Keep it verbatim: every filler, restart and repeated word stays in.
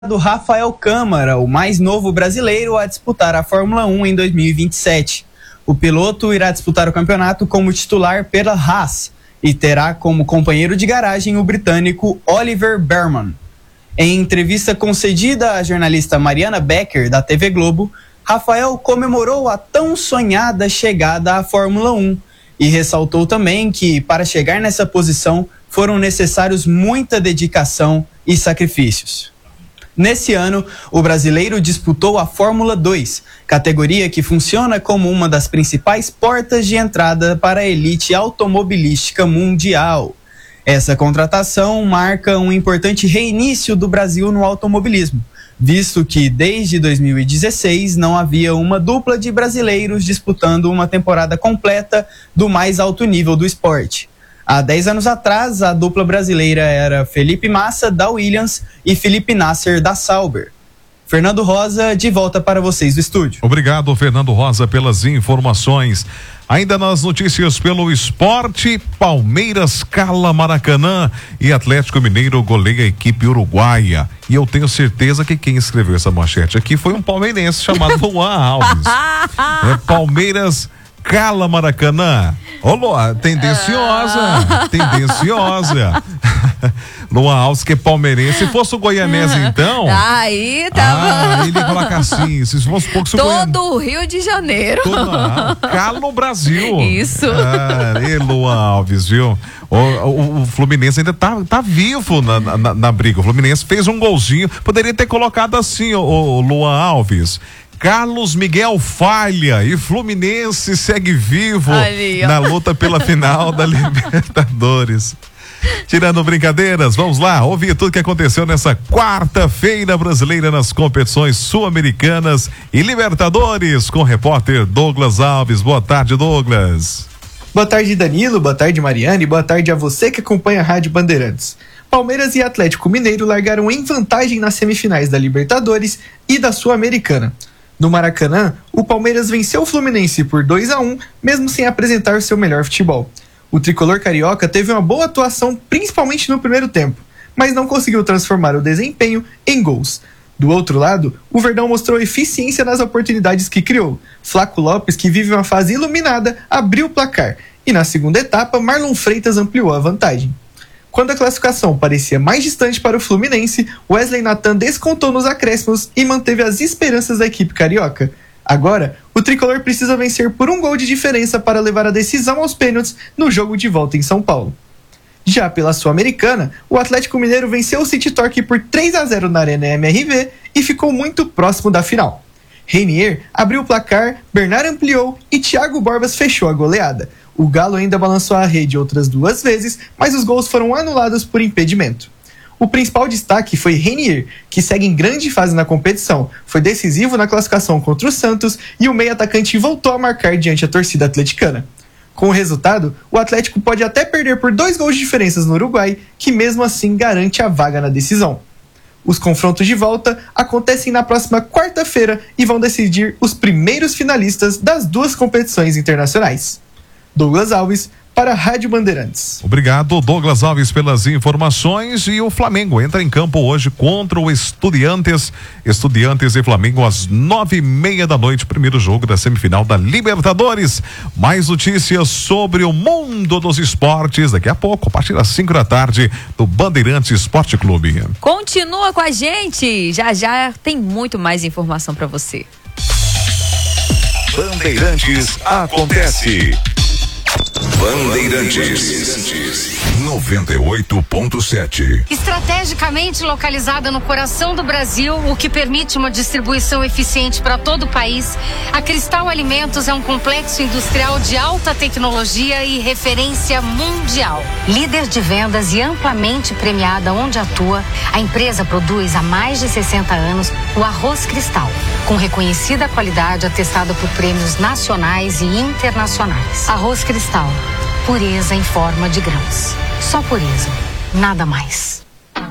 do Rafael Câmara, o mais novo brasileiro a disputar a Fórmula um em dois mil e vinte e sete. O piloto irá disputar o campeonato como titular pela Haas e terá como companheiro de garagem o britânico Oliver Bearman. Em entrevista concedida à jornalista Mariana Becker, da T V Globo, Rafael comemorou a tão sonhada chegada à Fórmula um e ressaltou também que, para chegar nessa posição, foram necessários muita dedicação e sacrifícios. Nesse ano, o brasileiro disputou a Fórmula dois, categoria que funciona como uma das principais portas de entrada para a elite automobilística mundial. Essa contratação marca um importante reinício do Brasil no automobilismo, visto que desde dois mil e dezesseis não havia uma dupla de brasileiros disputando uma temporada completa do mais alto nível do esporte. Há dez anos atrás, a dupla brasileira era Felipe Massa, da Williams, e Felipe Nasser, da Sauber. Fernando Rosa, de volta para vocês do estúdio. Obrigado, Fernando Rosa, pelas informações. Ainda nas notícias pelo esporte, Palmeiras cala Maracanã e Atlético Mineiro goleia a equipe uruguaia. E eu tenho certeza que quem escreveu essa manchete aqui foi um palmeirense chamado Luan Alves. É, Palmeiras cala Maracanã. Ô, Luan, tendenciosa, tendenciosa. Luan Alves, que é palmeirense. Se fosse o goianese, então. Aí tava. Ah, ele coloca assim. Se fosse um pouco. Se todo o Rio de Janeiro. Todo, ah, cala o Brasil. Isso. Ah, e Luan Alves, viu? O, o, o Fluminense ainda tá, tá vivo na, na, na briga. O Fluminense fez um golzinho. Poderia ter colocado assim, o, o Luan Alves. Carlos Miguel falha e Fluminense segue vivo ali, na luta pela final da Libertadores. Tirando brincadeiras, vamos lá, ouvir tudo que aconteceu nessa quarta-feira brasileira nas competições sul-americanas e Libertadores com o repórter Douglas Alves. Boa tarde, Douglas. Boa tarde, Danilo, boa tarde, Mariana, e boa tarde a você que acompanha a Rádio Bandeirantes. Palmeiras e Atlético Mineiro largaram em vantagem nas semifinais da Libertadores e da Sul-Americana. No Maracanã, o Palmeiras venceu o Fluminense por dois a um, mesmo sem apresentar seu melhor futebol. O tricolor carioca teve uma boa atuação, principalmente no primeiro tempo, mas não conseguiu transformar o desempenho em gols. Do outro lado, o Verdão mostrou eficiência nas oportunidades que criou. Flaco Lopes, que vive uma fase iluminada, abriu o placar, e na segunda etapa, Marlon Freitas ampliou a vantagem. Quando a classificação parecia mais distante para o Fluminense, Wesley Nathan descontou nos acréscimos e manteve as esperanças da equipe carioca. Agora, o tricolor precisa vencer por um gol de diferença para levar a decisão aos pênaltis no jogo de volta em São Paulo. Já pela Sul-Americana, o Atlético Mineiro venceu o City Torque por três a zero na Arena M R V e ficou muito próximo da final. Reinier abriu o placar, Bernard ampliou e Thiago Borbas fechou a goleada. O Galo ainda balançou a rede outras duas vezes, mas os gols foram anulados por impedimento. O principal destaque foi Reinier, que segue em grande fase na competição, foi decisivo na classificação contra o Santos e o meio-atacante voltou a marcar diante a torcida atleticana. Com o resultado, o Atlético pode até perder por dois gols de diferenças no Uruguai, que mesmo assim garante a vaga na decisão. Os confrontos de volta acontecem na próxima quarta-feira e vão decidir os primeiros finalistas das duas competições internacionais. Douglas Alves, para a Rádio Bandeirantes. Obrigado, Douglas Alves, pelas informações. E o Flamengo entra em campo hoje contra o Estudiantes. Estudiantes e Flamengo às nove e meia da noite, primeiro jogo da semifinal da Libertadores. Mais notícias sobre o mundo dos esportes daqui a pouco, a partir das cinco da tarde, do Bandeirantes Esporte Clube. Continua com a gente, já já tem muito mais informação para você. Bandeirantes acontece. Bandeirantes noventa e oito ponto sete. Estrategicamente localizada no coração do Brasil, o que permite uma distribuição eficiente para todo o país, a Cristal Alimentos é um complexo industrial de alta tecnologia e referência mundial. Líder de vendas e amplamente premiada onde atua, a empresa produz há mais de sessenta anos o arroz Cristal, com reconhecida qualidade atestada por prêmios nacionais e internacionais. Arroz Cristal, pureza em forma de grãos. Só pureza, nada mais.